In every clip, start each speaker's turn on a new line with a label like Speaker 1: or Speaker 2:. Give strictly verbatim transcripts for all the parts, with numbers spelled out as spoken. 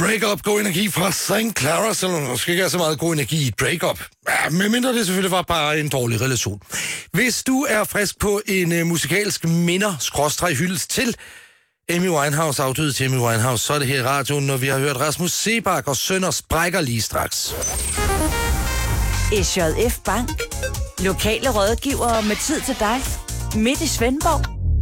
Speaker 1: Break Up, god energi fra Saint Clara, så der skal ikke have så meget god energi i et break-up. Ja, medmindre det selvfølgelig var bare en dårlig relation. Hvis du er frisk på en uh, musikalsk minder-hyldest til Amy Winehouse, afdøde til Amy Winehouse, så er det her i radioen, når vi har hørt Rasmus Seebach og Sønder Sprækker lige straks.
Speaker 2: S J F Bank. Lokale rådgivere med tid til dig. Midt i Svendborg.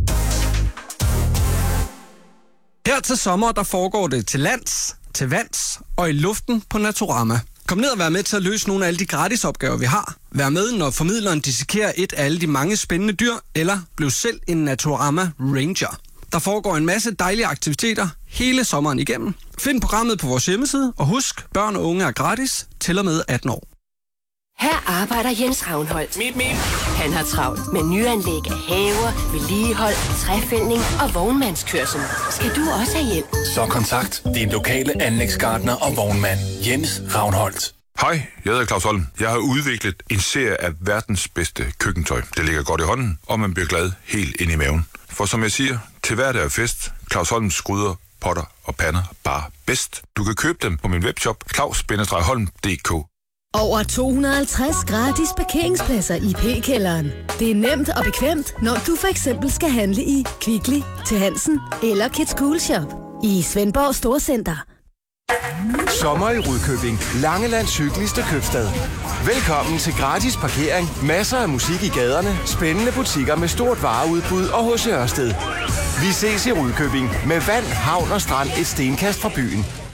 Speaker 3: Her til sommer, der foregår det til lands, til vands og i luften på Naturama. Kom ned og vær med til at løse nogle af alle de gratisopgaver, vi har. Vær med, når formidleren dissekerer et af alle de mange spændende dyr, eller bliv selv en Naturama Ranger. Der foregår en masse dejlige aktiviteter hele sommeren igennem. Find programmet på vores hjemmeside, og husk, børn og unge er gratis til og med atten år.
Speaker 4: Her arbejder Jens Ravnholdt.
Speaker 5: Mit, mit.
Speaker 4: Han har travlt med nyanlæg af haver, vedligehold, træfældning og vognmandskørsel. Skal du også have hjælp?
Speaker 5: Så kontakt din lokale anlægsgartner og vognmand, Jens Ravnholdt.
Speaker 6: Hej, jeg hedder Claus Holm. Jeg har udviklet en serie af verdens bedste køkkentøj. Det ligger godt i hånden, og man bliver glad helt ind i maven. For som jeg siger, til hverdag er fest. Claus Holms gryder, potter og pander bare bedst. Du kan købe dem på min webshop claus bindestreg holm punktum d k.
Speaker 7: Over to hundrede og halvtreds gratis parkeringspladser i P-kælderen. Det er nemt og bekvemt, når du for eksempel skal handle i Kvickly, til Hansen eller Kids Cool Shop i Svendborg Storcenter.
Speaker 8: Sommer i Rudkøbing, Langelands hyggeligste købstad. Velkommen til gratis parkering, masser af musik i gaderne, spændende butikker med stort vareudbud og H C Ørsted. Vi ses i Rudkøbing med vand, havn og strand et stenkast fra byen.